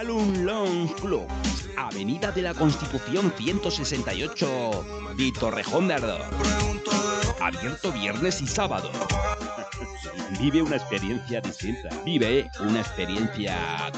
Salon Lounge Club, Avenida de la Constitución 168 de Torrejón de Ardoz. Abierto viernes y sábado. Vive una experiencia distinta. Vive una experiencia